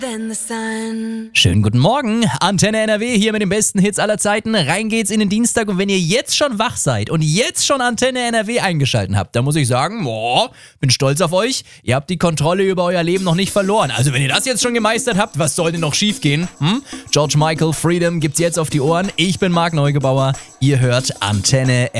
Then the sun. Schönen guten Morgen, Antenne NRW hier mit den besten Hits aller Zeiten. Rein geht's in den Dienstag und wenn ihr jetzt schon wach seid und jetzt schon Antenne NRW eingeschalten habt, dann muss ich sagen, bin stolz auf euch. Ihr habt die Kontrolle über euer Leben noch nicht verloren. Also wenn ihr das jetzt schon gemeistert habt, was soll denn noch schief gehen? George Michael, Freedom gibt's jetzt auf die Ohren. Ich bin Marc Neugebauer, ihr hört Antenne NRW.